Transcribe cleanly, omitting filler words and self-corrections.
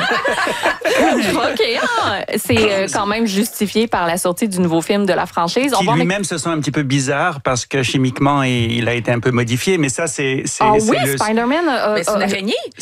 OK. C'est quand même justifié par la sortie du nouveau film de la franchise. Qui lui-même se sent un petit peu bizarre parce que chimiquement, il a été un peu modifié. Mais ça, c'est oui, Spider-Man Mais c'est une araignée.